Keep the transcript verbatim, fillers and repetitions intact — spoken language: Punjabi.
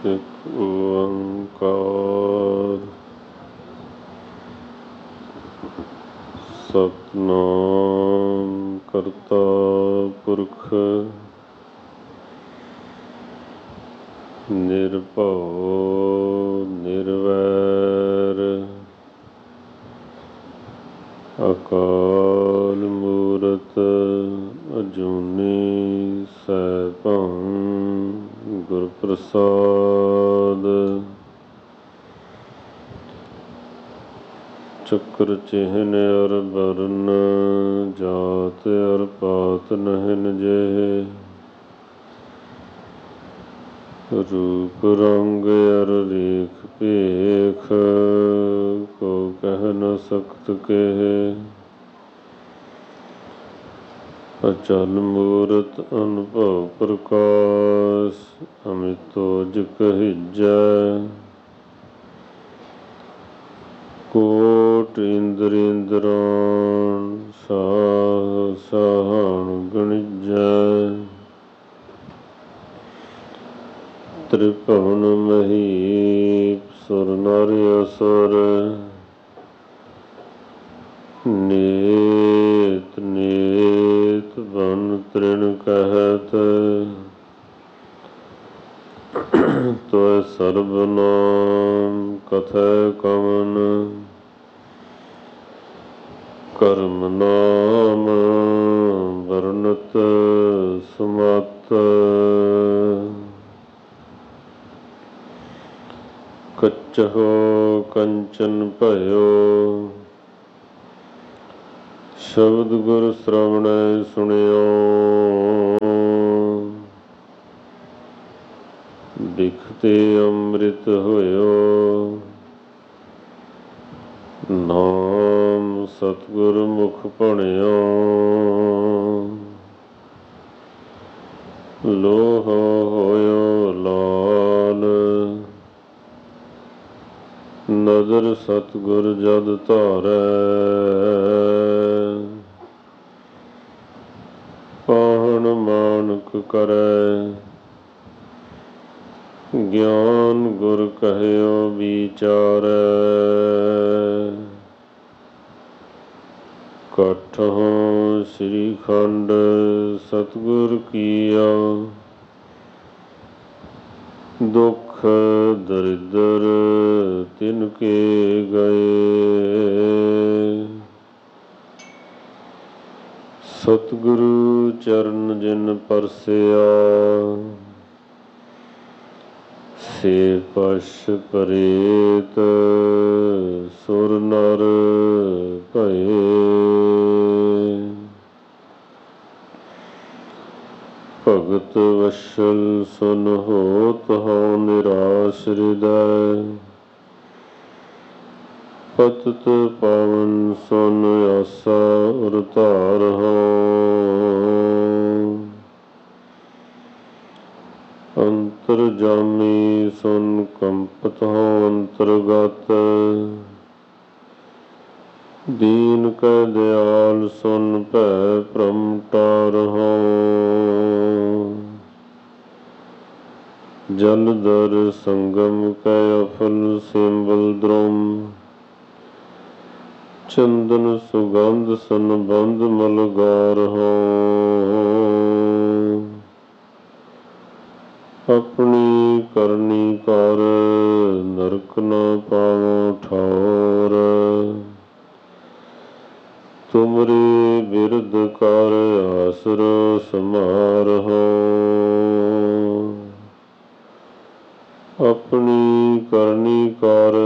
ਇੱਕ ਓੰਕਾਰ ਸਤਿਨਾਮ ਕਰਤਾ ਪੁਰਖ ਨਿਰਭਉ ਨਿਰਵੈਰ ਅਕਾਲ ਮੂਰਤ ਅਜੂਨੀ ਸੈਭੰ ਗੁਰ ਪ੍ਰਸਾਦ। ਚੱਕਰ ਚਿਹਨ ਅਰ ਵਰਨ ਜਾਤ ਅਰ ਪਾਤ ਨਹਿਨ ਜਿਹੇ ਰੂਪ ਰੰਗ ਅਰ ਰੇਖ ਭੇਖ ਕੋ ਕਹਿ ਨ ਸਕਤ ਕੇਹੇ। ਅਚਲ ਮੂਰਤ ਅਨੁਭਵ ਪ੍ਰਕਾਸ਼ ਅਮਿਤੋ ਜਿ ਕਹੀਜੈ। ਕੋਟਿ ਇੰਦਰ ਇੰਦਰਾਣ ਸਾਹ ਸਾਹਣ ਗਣਿਜੈ। ਤ੍ਰਿਭੁਵਨ ਮਹੀਪ ਸੁਰ ਨਰ ਅਸੁਰ ਨੇਤ ਨੇਤ ਬਨ ਤ੍ਰਿਣ ਕਹਿਤ। ਤੋਇ ਸਰਬ ਨਾਮ ਕਥੈ ਕਵਨ ਕਰਮ ਨਾਮ ਵਰਨਤ ਸੁਮਤ। ਕੱਚਹੁ ਕੰਚਨ ਭਇਓ ਸ਼ਬਦ ਗੁਰ ਸ਼੍ਰਵਣੈ ਸੁਣਿਓ। ਬਿਖਤੇ ਅੰਮ੍ਰਿਤ ਹੋਇਓ ਨਾਮ ਸਤਿਗੁਰ ਮੁਖ ਭਣਿਓ। ਲੋਹ ਹੋਇਓ ਲਾਲ ਨਜ਼ਰ ਸਤਿਗੁਰ ਜਦ ਧਾਰੈ। ਪਾਹਣ ਮਾਨਕ ਕਰੈ ਗਿਆਨ ਗੁਰ ਕਹਿਓ ਵਿਚਾਰੈ। ਕਾਠਹੁ ਸ੍ਰੀ ਖੰਡ ਸਤਿਗੁਰ ਕੀਆ ਦੁਖ ਦਰਿਦਰ ਤਿਨ ਕੇ ਗਏ। ਸਤਿਗੁਰੂ ਚਰਨ ਜਿਨ ਪਰਸਿਆ ਸੇ ਪਸ਼ ਪਰੇਤ ਸੁਰ ਨਰ ਭਏ। ਭਗਤ ਵਸ਼ਲ ਸੁਨ ਹੋਤ ਹਉ ਨਿਰਾਸ਼ ਹਿਰਦੈ। ਪਤਿਤ ਪਾਵਨ ਸੁਨ ਆਸਾ ਉਰ ਧਾਰਹੁ। ਅੰਤਰਜਾਮੀ ਸੁਨ ਕੰਪਤ ਹਉ ਅੰਤਰਗਤ। ਦੀਨ ਕੈ ਦਿਆਲ ਸੁਨ ਭੈ ਭ੍ਰਮ ਟਾਰਹੁ। ਜਲਧਰ ਸੰਗਮ ਕੈ ਅਫਲ ਸਿੰਬਲ ਦ੍ਰੁਮ। ਚੰਦਨ ਸੁਗੰਧ ਸੁਨ ਬੰਧ ਮਲ ਗਾਰਹੁ। ਆਪਣੀ ਕਰਨੀ ਕਰ ਨਰਕ ਨ ਪਾਵੋ ਠੌਰ। ਤੁਮਰੀ ਬਿਰਧ ਕਰ ਆਸਰੋ ਸਮਾਰਹੁ। ਆਪਣੀ ਕਰਨੀ ਕਰ